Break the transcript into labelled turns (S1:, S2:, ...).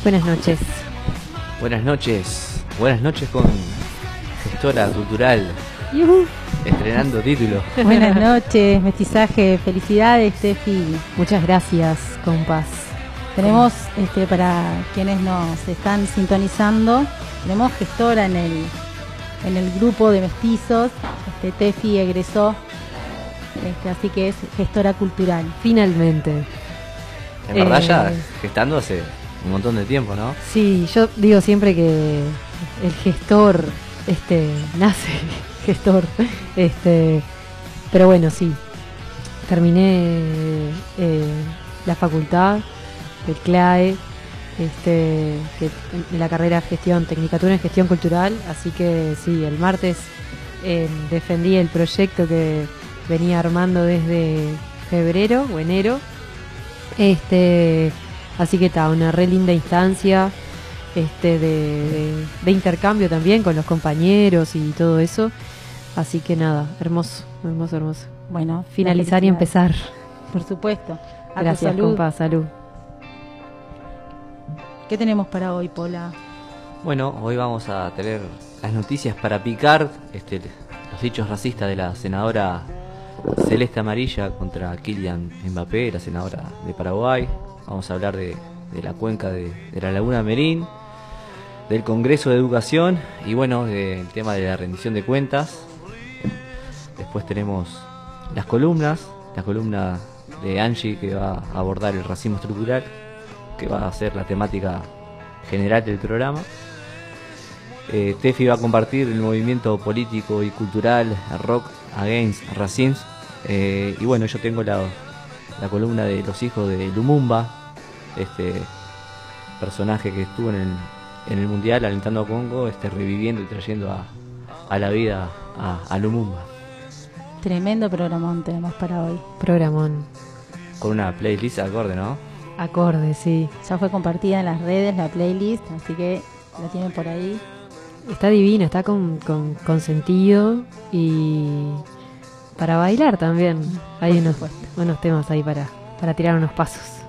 S1: Buenas noches.
S2: Buenas noches. Buenas noches con gestora cultural,
S1: Yuhu.
S2: estrenando título.
S3: Buenas noches, mestizaje, felicidades, Tefi.
S1: Muchas gracias, compas.
S3: Tenemos, para quienes nos están sintonizando, tenemos gestora en el grupo de mestizos. Tefi egresó, así que es gestora cultural.
S1: Finalmente.
S2: En verdad ya gestando hace un montón de tiempo, ¿no?
S1: Sí, yo digo siempre que el gestor nace gestor. Pero bueno, sí. Terminé la facultad del CLAE, la carrera Tecnicatura en Gestión Cultural, así que sí, el martes defendí el proyecto que venía armando desde febrero o enero. Así que está una re linda instancia de intercambio también con los compañeros y todo eso. Así que nada, hermoso.
S3: Bueno,
S1: finalizar y empezar.
S3: Por supuesto.
S1: Gracias, compa, salud.
S3: ¿Qué tenemos para hoy, Pola?
S2: Bueno, hoy vamos a tener las noticias para picar, los dichos racistas de la senadora Celeste Amarilla contra Kylian Mbappé, la senadora de Paraguay. Vamos a hablar de la cuenca de la Laguna Merín, del Congreso de Educación y bueno, del tema de la rendición de cuentas. Después tenemos la columna de Angie, que va a abordar el racismo estructural, que va a ser la temática general del programa. Tefi va a compartir el movimiento político y cultural Rock Against Racism. Y bueno, yo tengo la columna de los hijos de Lumumba, personaje que estuvo en el Mundial alentando a Congo, reviviendo y trayendo a la vida a Lumumba.
S3: Tremendo programón tenemos para hoy.
S1: Programón.
S2: Con una playlist acorde, ¿no?
S1: Acorde, sí.
S3: Ya fue compartida en las redes la playlist, así que la tienen por ahí.
S1: Está divina, está con sentido y para bailar también. Hay unos temas ahí para tirar unos pasos.